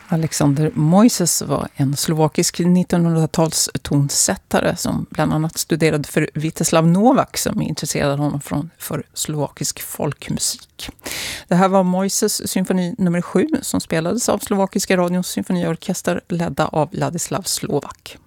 Alexander Moises var en slovakisk 1900-tals tonsättare som bland annat studerade för Vítězslav Novák som intresserade honom för slovakisk folkmusik. Det här var Moises symfoni nummer 7 som spelades av slovakiska radions symfoniorkester ledda av Ladislav Slovak.